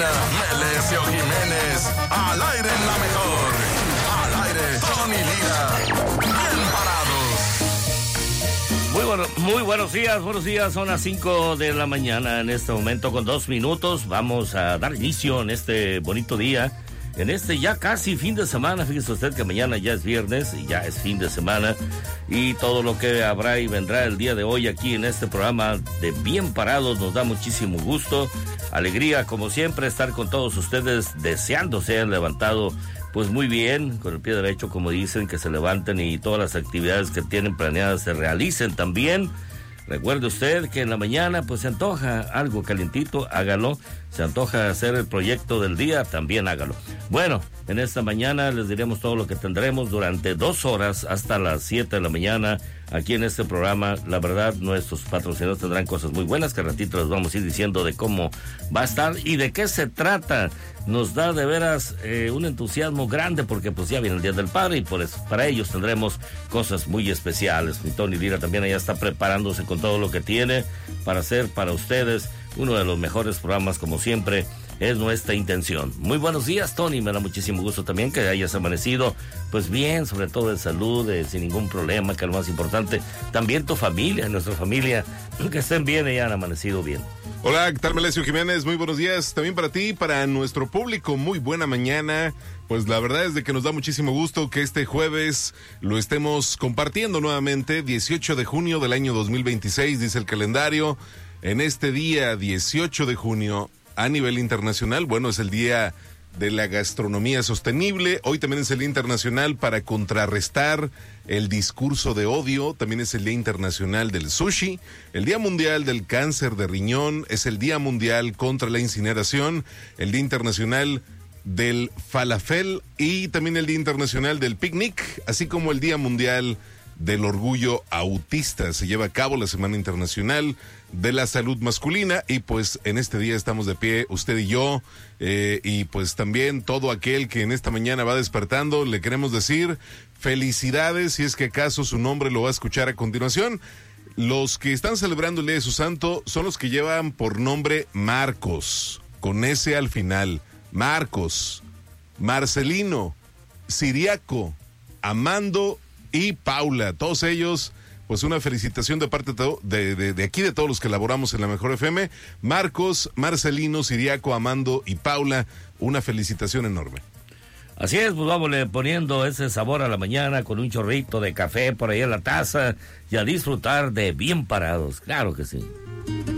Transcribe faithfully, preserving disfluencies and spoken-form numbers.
Medina, Melesio Jiménez, al aire en la mejor, al aire Tony Lira, bien parados. Muy bueno, muy buenos días, buenos días, son las cinco de la mañana en este momento con dos minutos, vamos a dar inicio en este bonito día, en este ya casi fin de semana. Fíjese usted que mañana ya es viernes y ya es fin de semana, y todo lo que habrá y vendrá el día de hoy aquí en este programa de Bien Parados nos da muchísimo gusto, alegría como siempre estar con todos ustedes, deseando se hayan levantado pues muy bien, con el pie derecho como dicen, que se levanten y todas las actividades que tienen planeadas se realicen también. Recuerde usted que en la mañana pues se antoja algo calientito, hágalo. Se antoja hacer el proyecto del día, también hágalo. Bueno, en esta mañana les diremos todo lo que tendremos durante dos horas hasta las siete de la mañana aquí en este programa. La verdad, nuestros patrocinadores tendrán cosas muy buenas que al ratito les vamos a ir diciendo de cómo va a estar y de qué se trata. Nos da de veras eh, un entusiasmo grande porque pues ya viene el Día del Padre y por eso, para ellos tendremos cosas muy especiales. Mi Tony Lira también allá está preparándose con todo lo que tiene para hacer para ustedes uno de los mejores programas, como siempre es nuestra intención. Muy buenos días, Tony, me da muchísimo gusto también que hayas amanecido pues bien, sobre todo de salud, eh, sin ningún problema, que es lo más importante. También tu familia, nuestra familia, que estén bien y hayan amanecido bien. Hola, ¿qué tal, Melesio Jiménez? Muy buenos días también para ti, para nuestro público, muy buena mañana. Pues la verdad es de que nos da muchísimo gusto que este jueves lo estemos compartiendo nuevamente, dieciocho de junio del año dos mil veintiséis, dice el calendario. En este día, dieciocho de junio, a nivel internacional, bueno, es el día de la gastronomía sostenible. Hoy también es el día internacional para contrarrestar el discurso de odio. También es el día internacional del sushi, el día mundial del cáncer de riñón, es el día mundial contra la incineración, el día internacional del falafel y también el día internacional del picnic, así como el día mundial del orgullo autista. Se lleva a cabo la Semana Internacional de la Salud Masculina y pues en este día estamos de pie, usted y yo, eh, y pues también todo aquel que en esta mañana va despertando, le queremos decir felicidades, si es que acaso su nombre lo va a escuchar a continuación. Los que están celebrando el Día de su Santo son los que llevan por nombre Marcos, con S al final. Marcos, Marcelino, Siriaco, Amando y Paula, todos ellos, pues una felicitación de parte de, de, de aquí de todos los que laboramos en la Mejor F M. Marcos, Marcelino, Siriaco, Amando y Paula, una felicitación enorme. Así es, pues vámonos poniendo ese sabor a la mañana con un chorrito de café por ahí en la taza y a disfrutar de Bien Parados, claro que sí.